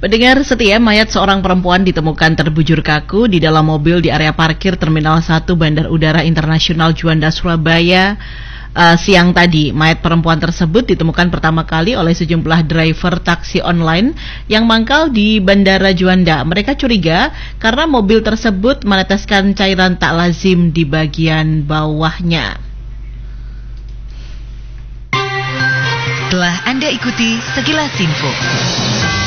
Pendengar setia, mayat seorang perempuan ditemukan terbujur kaku di dalam mobil di area parkir Terminal 1 Bandar Udara Internasional Juanda, Surabaya. Siang tadi, mayat perempuan tersebut ditemukan pertama kali oleh sejumlah driver taksi online yang mangkal di Bandara Juanda. Mereka curiga karena mobil tersebut meneteskan cairan tak lazim di bagian bawahnya. Telah Anda ikuti sekilas info.